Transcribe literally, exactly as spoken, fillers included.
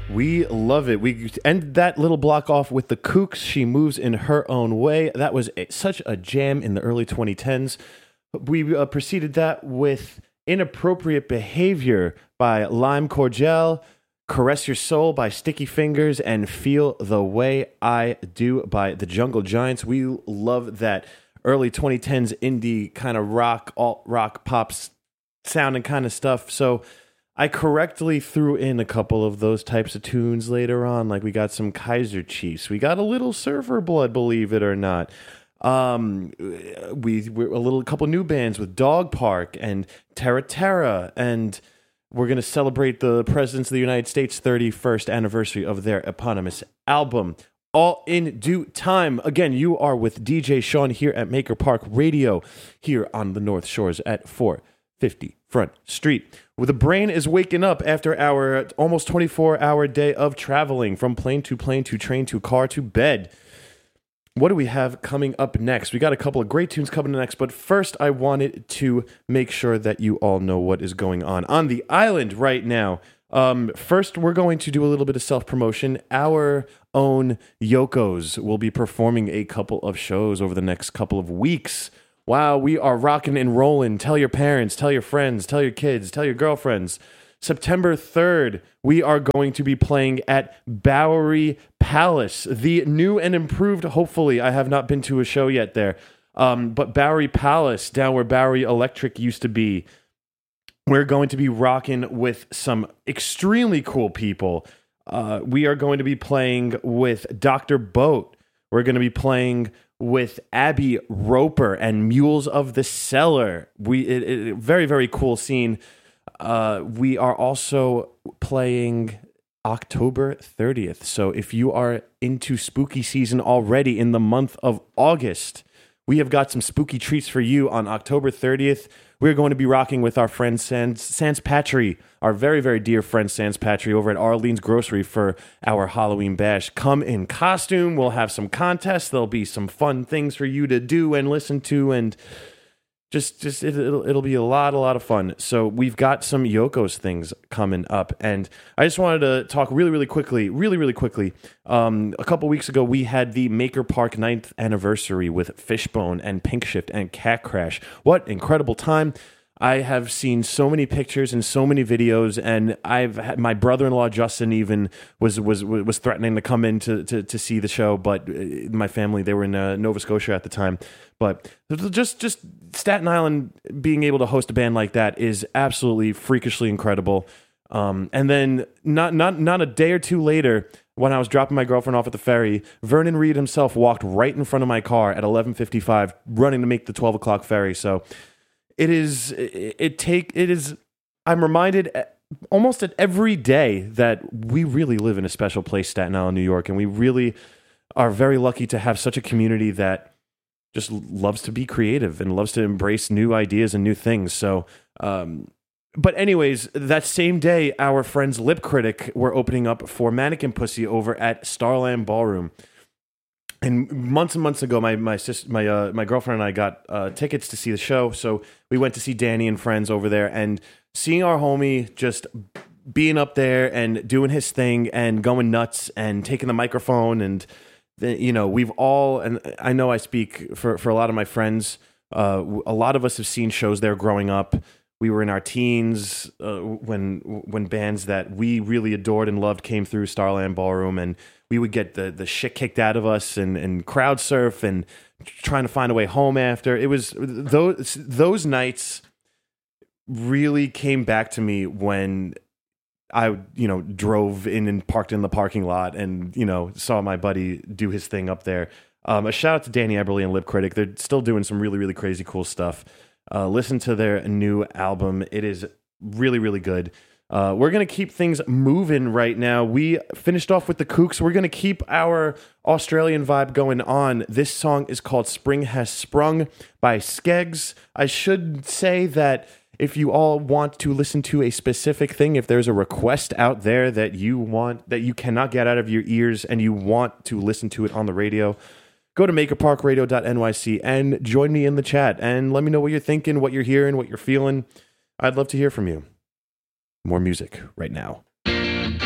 We love it. We end that little block off with the Kooks. She moves in her own way. That was a, such a jam in the early twenty tens. We uh, preceded that with Inappropriate Behavior by Lime Cordiale, Caress Your Soul by Sticky Fingers, and Feel the Way I Do by the Jungle Giants. We love that early twenty tens indie kind of rock, alt rock, pop sounding kind of stuff. So I correctly threw in a couple of those types of tunes later on, like we got some Kaiser Chiefs. We got a little Surfer Blood, believe it or not. Um, we we're a little a couple new bands with Dog Park and Terra Terra, and we're going to celebrate the Presidents of the United States thirty-first anniversary of their eponymous album, all in due time. Again, you are with D J Sean here at Maker Park Radio, here on the North Shores at four fifty Front Street. Well, the brain is waking up after our almost twenty-four hour day of traveling from plane to plane to train to car to bed. What do we have coming up next? We got a couple of great tunes coming next, but first I wanted to make sure that you all know what is going on on the island right now. Um, first, we're going to do a little bit of self-promotion. Our own Yokos will be performing a couple of shows over the next couple of weeks. Wow, we are rocking and rolling. Tell your parents, tell your friends, tell your kids, tell your girlfriends. September third, we are going to be playing at Bowery Palace, the new and improved, hopefully. I have not been to a show yet there, um, but Bowery Palace, down where Bowery Electric used to be. We're going to be rocking with some extremely cool people. Uh, we are going to be playing with Doctor Boat. We're going to be playing with Abby Roper and Mules of the Cellar. We it, it, very, very cool scene. Uh, we are also playing October thirtieth. So if you are into spooky season already in the month of August, we have got some spooky treats for you on October thirtieth. We're going to be rocking with our friend Sans, Sans Patry, our very, very dear friend Sans Patry over at Arlene's Grocery for our Halloween bash. Come in costume. We'll have some contests. There'll be some fun things for you to do and listen to, and just, just it, it'll, it'll be a lot, a lot of fun. So we've got some Yoko's things coming up, and I just wanted to talk really, really quickly, really, really quickly. Um, a couple weeks ago, we had the Maker Park ninth anniversary with Fishbone and Pink Shift and Cat Crash. What incredible time! I have seen so many pictures and so many videos, and I've had, my brother-in-law Justin even was was was threatening to come in to, to, to see the show, but my family, they were in uh, Nova Scotia at the time. But just just Staten Island being able to host a band like that is absolutely freakishly incredible. Um, and then not not not a day or two later, when I was dropping my girlfriend off at the ferry, Vernon Reid himself walked right in front of my car at eleven fifty-five, running to make the twelve o'clock ferry. So it is it, it take it is. I'm reminded almost at every day that we really live in a special place, Staten Island, New York, and we really are very lucky to have such a community that just loves to be creative and loves to embrace new ideas and new things. So, um, but anyways, that same day, our friends Lip Critic were opening up for Mannequin Pussy over at Starland Ballroom. And months and months ago, my my sister, my uh, my girlfriend and I got uh, tickets to see the show. So we went to see Danny and friends over there, and seeing our homie just being up there and doing his thing and going nuts and taking the microphone, and you know, we've all, and I know I speak for, for a lot of my friends, uh, a lot of us have seen shows there growing up. We were in our teens uh, when when bands that we really adored and loved came through Starland Ballroom, and we would get the, the shit kicked out of us and, and crowd surf and trying to find a way home after. It was those those nights really came back to me when I, you know, drove in and parked in the parking lot and, you know, saw my buddy do his thing up there. Um, a shout out to Danny Eberly and Lip Critic. They're still doing some really, really crazy cool stuff. Uh, listen to their new album. It is really, really good. Uh, we're going to keep things moving right now. We finished off with the Kooks. We're going to keep our Australian vibe going on. This song is called Spring Has Sprung by Skeggs. I should say that if you all want to listen to a specific thing, if there's a request out there that you want, that you cannot get out of your ears and you want to listen to it on the radio, go to maker park radio dot n y c and join me in the chat and let me know what you're thinking, what you're hearing, what you're feeling. I'd love to hear from you. More music right now.